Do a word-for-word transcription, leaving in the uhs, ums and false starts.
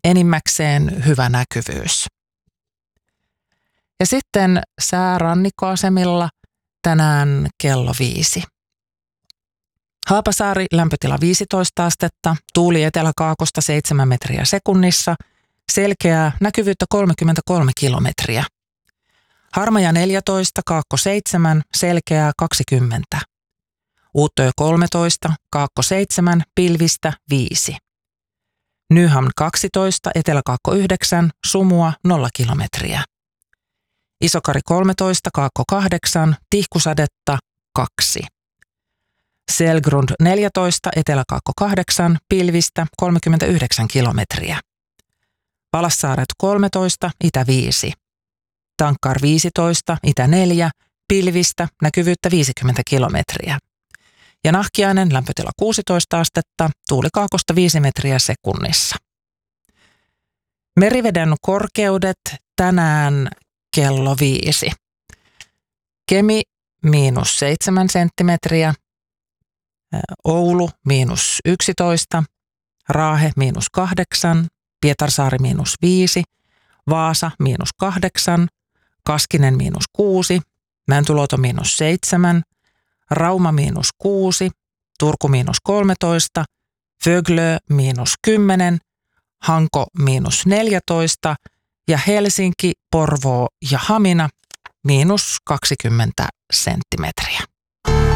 enimmäkseen hyvä näkyvyys. Ja sitten sää rannikkoasemilla tänään kello viisi. Haapasaari lämpötila viisitoista astetta, tuuli eteläkaakosta seitsemän metriä sekunnissa, selkeää näkyvyyttä kolmekymmentäkolme kilometriä. Harmaja neljätoista, kaakko seitsemän, selkeää kaksikymmentä. Uuttöö kolmetoista, kaakko seitsemän, pilvistä viisi. Nyhamn kaksitoista, eteläkaakko yhdeksän, sumua nolla kilometriä. Isokari kolmetoista, kaakko kahdeksan, tihkusadetta kaksi. Selgrund neljätoista, eteläkaakko kahdeksan, pilvistä kolmekymmentäyhdeksän kilometriä. Palassaaret kolmetoista, itä viisi. Tankkar viisitoista, itä neljä, pilvistä näkyvyyttä viisikymmentä kilometriä. Ja Nahkiainen lämpötila kuusitoista astetta, tuuli kaakosta viisi metriä sekunnissa. Meriveden korkeudet tänään kello viisi. Kemi miinus seitsemän senttimetriä, Oulu miinus yksitoista, Raahe miinus kahdeksan, Pietarsaari miinus viisi, Vaasa miinus kahdeksan, Kaskinen miinus kuusi, Mäntyluoto miinus seitsemän, Rauma miinus kuusi, Turku miinus kolmetoista, Föglö miinus kymmenen, Hanko miinus neljätoista ja Helsinki, Porvoo ja Hamina miinus kaksikymmentä senttimetriä.